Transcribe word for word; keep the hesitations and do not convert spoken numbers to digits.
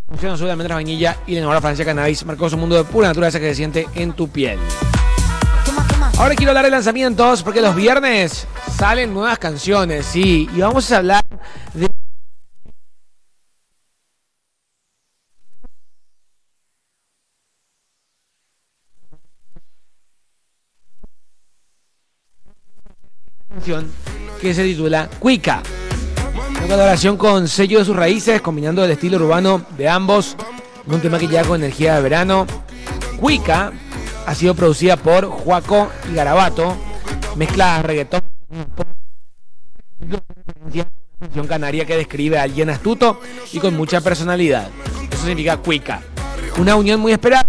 Funciona azul de almendras, vainilla y la nueva Francia cannabis. Marcos, un mundo de pura naturaleza que se siente en tu piel. Ahora quiero hablar de lanzamientos porque los viernes salen nuevas canciones, sí, y vamos a hablar de canción que se titula Cuica. Una colaboración con Sello de sus raíces, combinando el estilo urbano de ambos en un tema que llega con energía de verano. Cuica ha sido producida por Juaco y Garabato, mezcla reggaetón, una canción canaria que describe a alguien astuto y con mucha personalidad. Eso significa Cuica. Una unión muy esperada